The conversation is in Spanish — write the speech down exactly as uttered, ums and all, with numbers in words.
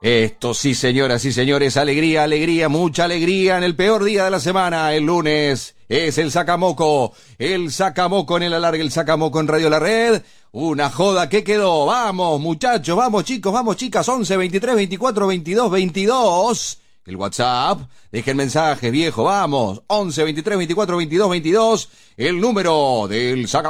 Esto sí, señoras y señores, alegría, alegría, mucha alegría en el peor día de la semana, el lunes. Es el Sacamoco, el Sacamoco en el alargue, el Sacamoco en Radio La Red. Una joda que quedó. Vamos, muchachos, vamos, chicos, vamos, chicas. once, veintitrés, veinticuatro, veintidós, veintidós. El WhatsApp, dejen mensajes, viejo, vamos. once, veintitrés, veinticuatro, veintidós, veintidós. El número del Sacamoco.